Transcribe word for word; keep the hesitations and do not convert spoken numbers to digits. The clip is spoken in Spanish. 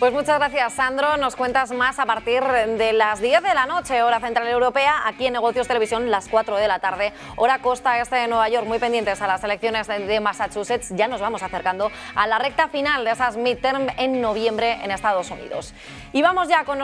Pues muchas gracias, Sandro. Nos cuentas más a partir de las diez de la noche, hora central europea, aquí en Negocios Televisión, las cuatro de la tarde, hora costa este de Nueva York. Muy pendientes a las elecciones de Massachusetts. Ya nos vamos acercando a la recta final de esas midterm en noviembre en Estados Unidos. Y vamos ya con